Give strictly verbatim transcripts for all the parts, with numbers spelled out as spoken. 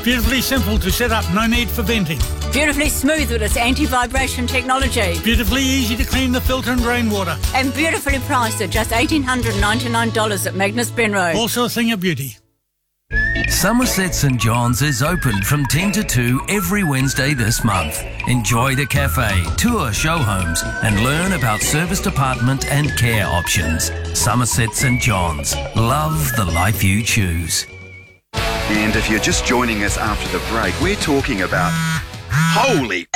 Beautifully simple to set up, no need for venting. Beautifully smooth with its anti-vibration technology. Beautifully easy to clean the filter and rainwater. And beautifully priced at just one thousand eight hundred ninety-nine dollars at Magnus Benroe. Also a thing of beauty. Somerset St John's is open from ten to two every Wednesday this month. Enjoy the cafe, tour show homes and learn about service department and care options. Somerset St John's. Love the life you choose. And if you're just joining us after the break, we're talking about holy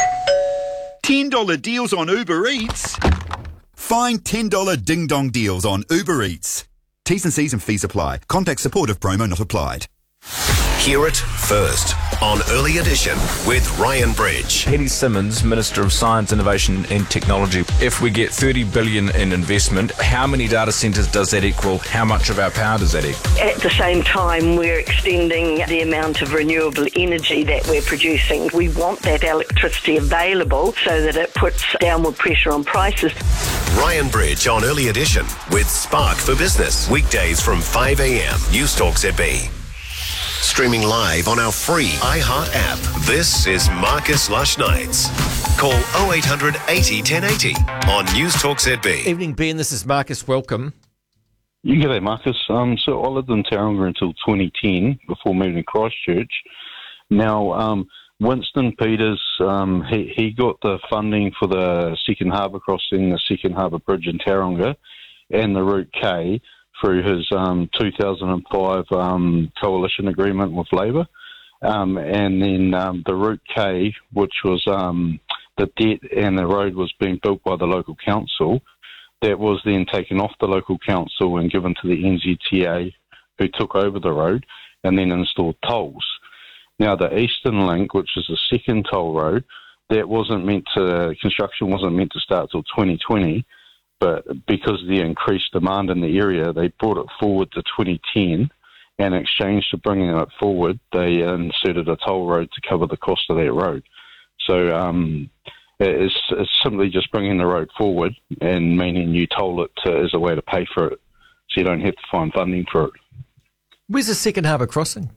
ten dollar deals on Uber Eats. Find ten dollar ding-dong deals on Uber Eats. T's and C's and fees apply. Contact support if promo not applied. Hear it first on Early Edition with Ryan Bridge. Hetty Simmons, Minister of Science, Innovation and Technology. If we get thirty billion dollars in investment, how many data centres does that equal? How much of our power does that equal? At the same time, we're extending the amount of renewable energy that we're producing. We want that electricity available so that it puts downward pressure on prices. Ryan Bridge on Early Edition with Spark for Business. Weekdays from five a.m. News Talk Z B. Streaming live on our free iHeart app. This is Marcus Lush Nights. Call oh eight hundred eighty ten eighty on News Talk Z B. Evening, Ben. This is Marcus. Welcome. You g'day, Marcus. Um, so I lived in Tauranga until twenty ten before moving to Christchurch. Now, um, Winston Peters, um, he, he got the funding for the Second Harbour crossing, the Second Harbour Bridge in Tauranga, and the Route K through his um, two thousand five um, coalition agreement with Labour. Um, and then um, the Route K, which was um, the debt and the road was being built by the local council, that was then taken off the local council and given to the N Z T A, who took over the road and then installed tolls. Now, the Eastern Link, which is the second toll road, that wasn't meant to, construction wasn't meant to start till twenty twenty, but because of the increased demand in the area, they brought it forward to twenty ten, and in exchange for bringing it forward, they inserted a toll road to cover the cost of that road. So um, it's, it's simply just bringing the road forward and meaning you toll it to, as a way to pay for it, so you don't have to find funding for it. Where's the Second Harbour crossing?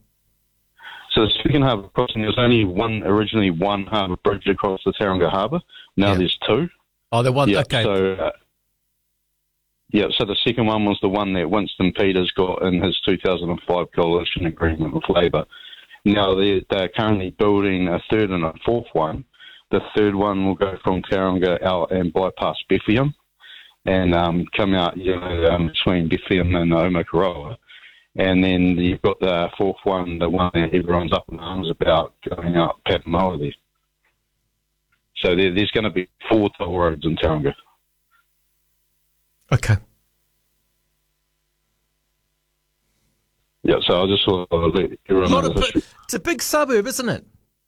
So the Second Harbour crossing, there was only one, originally one harbour bridge across the Tauranga Harbour. Now yeah. there's two. Oh, the one, yeah, okay. So, uh, yeah, so the second one was the one that Winston Peters got in his two thousand five coalition agreement with Labour. Now they're, they're currently building a third and a fourth one. The third one will go from Tauranga out and bypass Bethlehem and um, come out you know, um, between Bethlehem and Omakaroa. And then you've got the fourth one, the one that everyone's up in arms about, going out Papamoa there. So there, there's going to be four toll roads in Tauranga. Okay. Yeah, so I just sort of let everyone know. A, it's a big suburb, isn't it?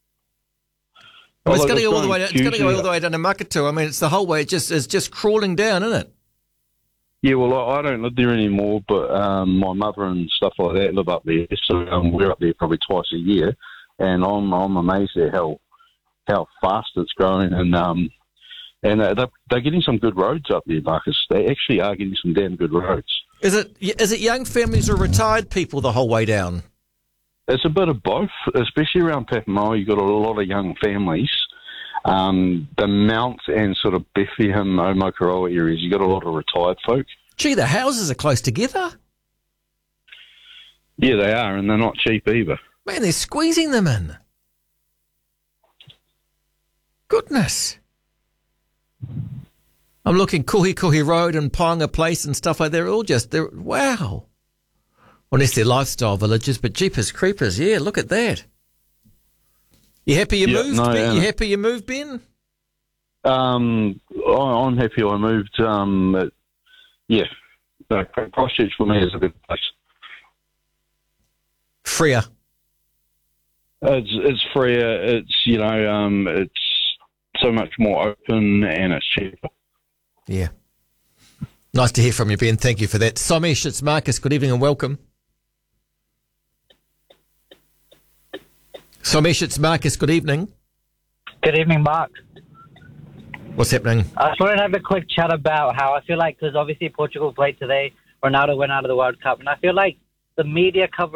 I mean, well, it's going to go all the way. Down, it's going to go all the way down to Makatu. I mean, it's the whole way. It just it's just crawling down, isn't it? Yeah, well, I don't live there anymore, but um, my mother and stuff like that live up there, so um, we're up there probably twice a year, and I'm I'm amazed at how how fast it's growing, and um, and they're, they're getting some good roads up there, Marcus. They actually are getting some damn good roads. Is it is it young families or retired people the whole way down? It's a bit of both, especially around Papamoa. You've got a lot of young families. Um, the Mount and sort of Bethlehem, Omakaroa areas, you've got a lot of retired folk. Gee, the houses are close together. Yeah, they are, and they're not cheap either. Man, they're squeezing them in. Goodness. I'm looking Kuhi Kuhi Road and Paonga Place and stuff like that. They're all just, they're, wow. Unless they're lifestyle villages, but jeepers creepers, yeah, look at that. You happy you yeah, moved, no, Ben? uh, You happy you moved, Ben? Um, I'm happy I moved. Um, it, yeah, no, Christchurch for me is a good place. Freer. It's it's freer. It's you know, um, it's so much more open and it's cheaper. Yeah. Nice to hear from you, Ben. Thank you for that. Somesh, it's Marcus. Good evening and welcome. Somesh, it's Marcus. Good evening. Good evening, Mark. What's happening? I just wanted to have a quick chat about how I feel like, because obviously Portugal played today, Ronaldo went out of the World Cup, and I feel like the media coverage